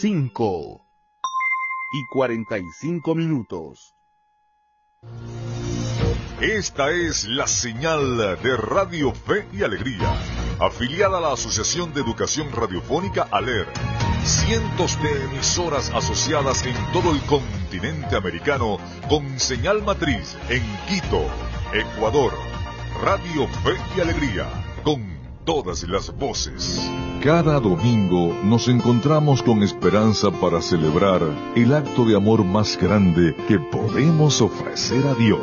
5:45. Esta es la señal de Radio Fe y Alegría, afiliada a la Asociación de Educación Radiofónica ALER. Cientos de emisoras asociadas en todo el continente americano con señal matriz en Quito, Ecuador. Radio Fe y Alegría, con todas las voces. Cada domingo nos encontramos con esperanza para celebrar el acto de amor más grande que podemos ofrecer a Dios.